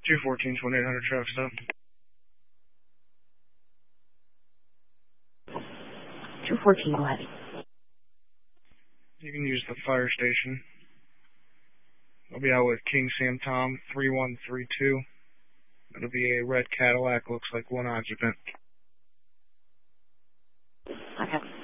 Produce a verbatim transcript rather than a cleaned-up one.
two fourteen, twenty-eight hundred traffic stop. two fourteen, go ahead. You can use the fire station. I'll be out with King Sam Tom, three one three two. It'll be a red Cadillac, looks like one occupant. Okay.